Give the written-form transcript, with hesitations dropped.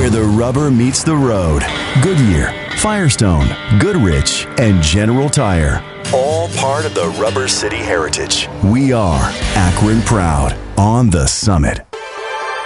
where the rubber meets the road. Goodyear, Firestone, Goodrich, and General Tire. All part of the Rubber City heritage. We are Akron proud on the summit.